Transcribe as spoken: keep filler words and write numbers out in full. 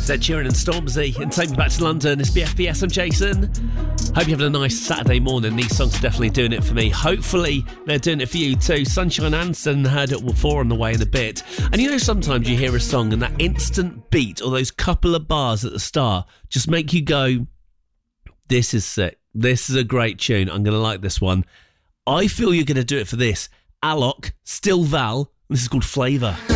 Ed Sheeran and Stormzy and Take Me Back to London. It's B F B S, I'm Jason. Hope you're having a nice Saturday morning. These songs are definitely doing it for me. Hopefully they're doing it for you too. Sunshine Anson, heard it before on the way in a bit. And you know, sometimes you hear a song and that instant beat or those couple of bars at the start just make you go, this is sick. This is a great tune. I'm going to like this one. I feel you're going to do it for this. Alok, Still Val. This is called Flavour.